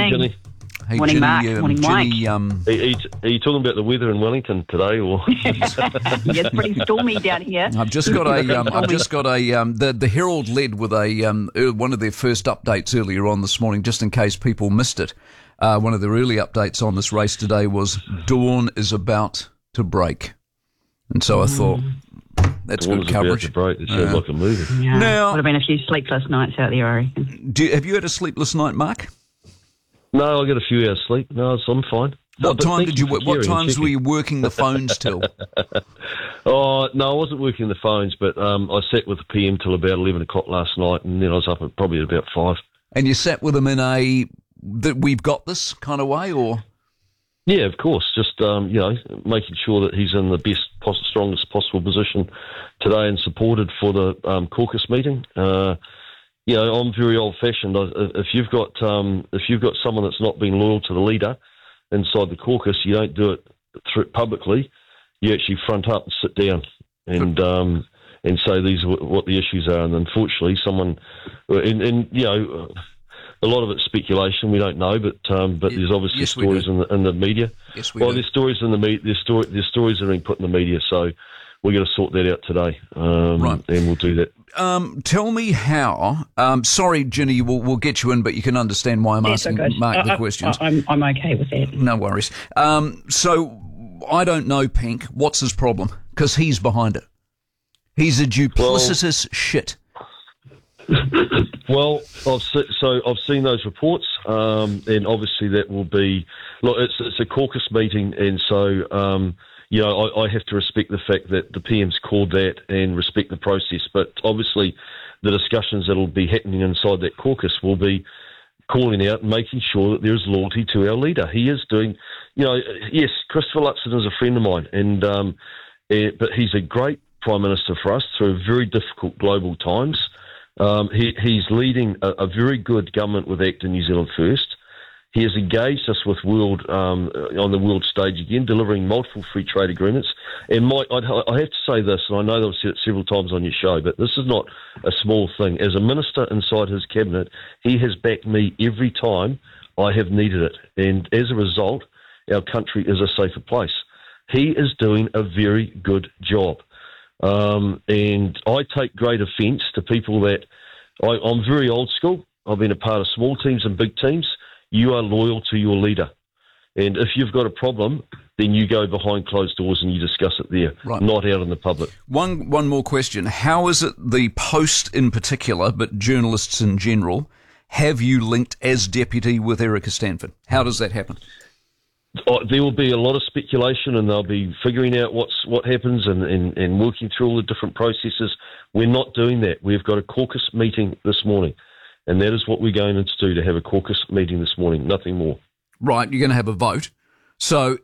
Ginny. Hey, Morning, Ginny, Mark. Morning, Mike. Ginny, Are you talking about the weather in Wellington today, or? Yeah, it's pretty stormy down here. I've just got the Herald led with one of their first updates earlier on this morning, just in case people missed it. One of their early updates on this race today was dawn is about to break. And so I thought, that's Dawn good is coverage. About to break. It sounds like a movie. Yeah. Now- Would have been a few sleepless nights out there, I reckon. Have you had a sleepless night, Mark? No, I got a few hours sleep. No, I'm fine. What times checking. were you working the phones till? Oh, no, I wasn't working the phones, but I sat with the PM till about 11 o'clock last night, and then I was up at probably about 5. And you sat with them in that we've got this kind of way, or? Yeah, of course. Just, making sure that he's in the best, strongest possible position today and supported for the caucus meeting. I'm very old-fashioned. If you've got someone that's not been loyal to the leader inside the caucus, you don't do it publicly. You actually front up and sit down and say these are what the issues are. And unfortunately, a lot of it's speculation. We don't know, but there's obviously stories in the media. Yes, we do. There's stories in the media. There's stories that are being put in the media. So we're going to sort that out today, right. And we'll do that. Tell me how. Sorry, Ginny, we'll get you in, but you can understand why I'm asking Mark the questions. I'm okay with that. No worries. So I don't know Pink. What's his problem? Because he's behind it. He's a duplicitous shit. Well, I've seen those reports, and obviously that will be. Look, it's a caucus meeting, and so I have to respect the fact that the PM's called that and respect the process. But obviously, the discussions that will be happening inside that caucus will be calling out and making sure that there is loyalty to our leader. He is doing, yes, Christopher Luxon is a friend of mine, and but he's a great Prime Minister for us through very difficult global times. He's leading a very good government with ACT and New Zealand First. He has engaged us with on the world stage again, delivering multiple free trade agreements. And Mike, I have to say this, and I know that I've said it several times on your show, but this is not a small thing. As a minister inside his cabinet, he has backed me every time I have needed it. And as a result, our country is a safer place. He is doing a very good job. And I take great offence to people that I'm very old school. I've been a part of small teams and big teams. You are loyal to your leader. And if you've got a problem, then you go behind closed doors and you discuss it there, right. Not out in the public. One more question. How is it the Post in particular, but journalists in general, have you linked as deputy with Erica Stanford? How does that happen? There will be a lot of speculation, and they'll be figuring out what happens and working through all the different processes. We're not doing that. We've got a caucus meeting this morning, and that is what we're going to do, to have a caucus meeting this morning, nothing more. Right, you're going to have a vote. That's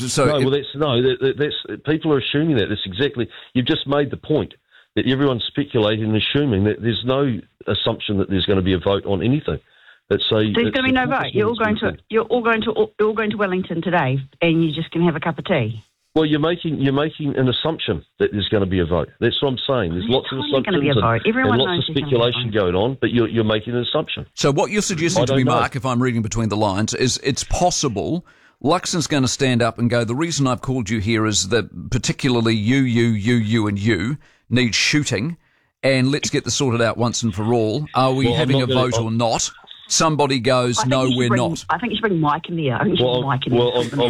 people are assuming that. That's exactly, you've just made the point that everyone's speculating and assuming that there's no assumption that there's going to be a vote on anything. There's going to be no vote. You're all going to Wellington today, and you're just going to have a cup of tea. Well, you're making an assumption that there's going to be a vote. That's what I'm saying. There's lots of assumptions and lots of speculation going on, but you're making an assumption. So what you're suggesting to me, Mark, if I'm reading between the lines, is it's possible Luxon's going to stand up and go, the reason I've called you here is that particularly you and you need shooting, and let's get this sorted out once and for all. Are we having a vote or not? Somebody goes, no, we're not. I think you should bring Mike in there. I think you should bring Mike in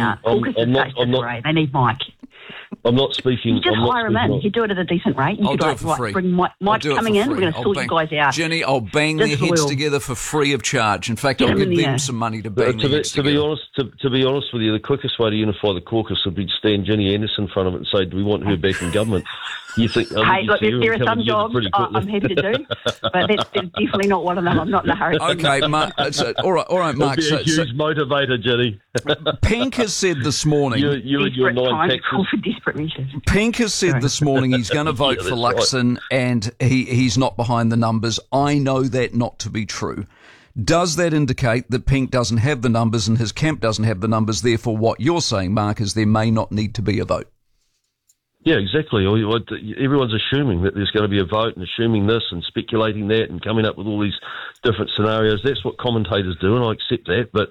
there. They need Mike. I'm not speaking. You just hire him in. You do it at a decent rate. You I'll could do it for free. Bring Mike coming in. We're going to sort you guys out. Jenny, I'll bang their heads together for free of charge. In fact, I'll give them some money to bang their heads together. To be honest with you, the quickest way to unify the caucus would be to stand Jenny Anderson in front of it and say, do we want her back in government? You think? Hey, look, there are some jobs I'm happy to do, but that's definitely not one of them. I'm not in a hurry. Okay, Mark. All right, Mark. It'll be a huge motivator, Jenny. Pink has said this morning. You and your 9 taxes. Call for desperate measures. Pink has said this morning he's going to vote for Luxon, and he's not behind the numbers. I know that not to be true. Does that indicate that Pink doesn't have the numbers and his camp doesn't have the numbers? Therefore, what you're saying, Mark, is there may not need to be a vote. Yeah, exactly. Everyone's assuming that there's going to be a vote and assuming this and speculating that and coming up with all these different scenarios. That's what commentators do, and I accept that. But